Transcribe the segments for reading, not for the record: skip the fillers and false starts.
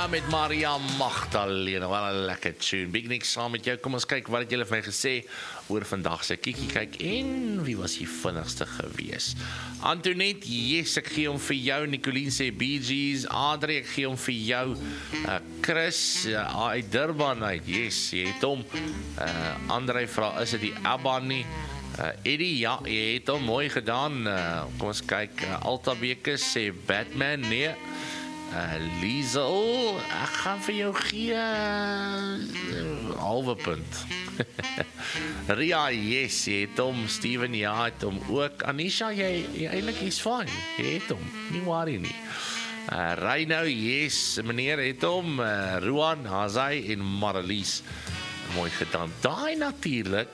met Maria Magdalena, wat 'n lekker tune. Big Nick saam met jou, kom ons kyk wat het julle vir my gesê oor vandag se kiekie kyk en wie was die vinnigste gewees. Antoinette, yes, ek gee hom vir jou. Nicoline sê Bee Gees. Adrie, ek gee hom vir jou. Chris, uit Durban uit, yes, jy het hom. Andrei vra, is dit die ABBA nie? Eddie, ja, jy het hom mooi gedaan. Kom ons kyk, Alta Bekes sê Batman, nee. Liesel, ek gaan vir jou gee halwe punt. Ria, yes, jy het hom. Steven, ja, het hom ook. Anisha, jy eintlik is fine. Jy het hom, nie worry nie. Reino, yes, meneer het hom. Ruan, Hazai en Marlies, mooi gedaan. Daai natuurlik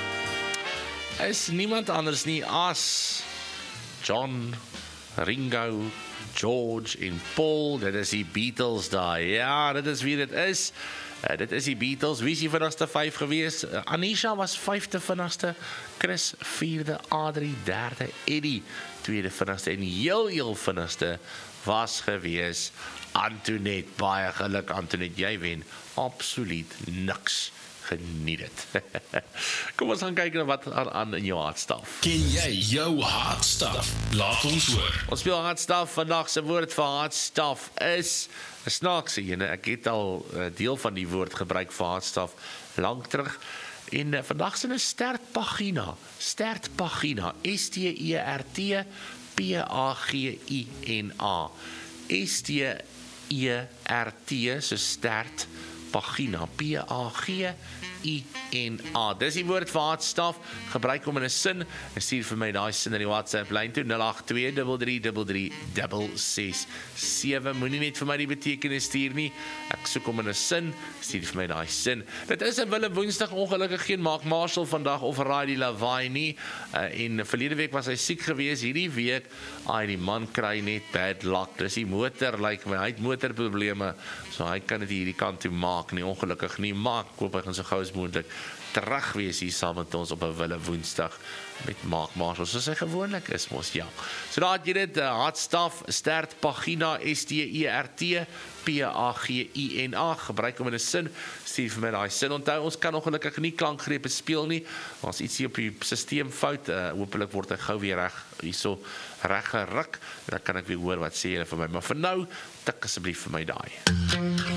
is niemand anders nie as John, Ringo, George en Paul. Dit is die Beatles daar. Ja, dit is wie dit is. Dit is die Beatles. Wie is die vinnigste 5 gewees? Anisha was 5de vinnigste, Chris 4de, Adrie 3de, Eddie 2de vinnigste en heel vinnigste was gewees Antoinette. Baie geluk Antoinette, jy wen absoluut niks. Geniet dit. Kom ons gaan kyk na wat aan in jou hardstaf. Ken jy jou hardstaf? Laat ons hoor. Ons speel hardstaf. Vandag se woord vir hardstaf is 'n snaakse ene. Ek het al 'n deel van die woord gebruik vir hardstaf lank terug. En vandag se 'n stertpagina. Stertpagina. STERTPAGINA. STERT so stert pagina, PAGINA. Dis die woord vir hardstaf. Gebruik hom in 'n sin en stuur vir my daai sin in die WhatsApp lyn toe 082333367. Moenie net vir my die betekenis stuur nie. Ek soek hom in 'n sin, stuur vir my daai sin. Dit is 'n wille Woensdag, ongelukkig geen Mark Marshall vandag of Riley Lawai nie. En verlede week was hy siek geweest. Hierdie week, die man kry net bad luck. Dis die motor, like my, hy het motorprobleme, so hy kan dit hierdie kant toe maak nie, ongelukkig nie. Maar ek hoop hy gaan so gou as moontlik terug wees hier saam met ons op 'n wille Woensdag met Mark Marshall, soos hy gewoonlik is mos, ja. So daar het jy dit, hardstaf, stertpagina, STERTPAGINA, gebruik hom in 'n sin, stuur vir my daai sin. Onthou, ons kan ongelukkig nie klankgrepe speel nie, ons iets hier op die stelsel fout, hopelik word hy gou weer reg, hierso reg geruk, dan kan ek weer hoor wat sê julle vir my, maar vir nou, tik asseblief vir my daai.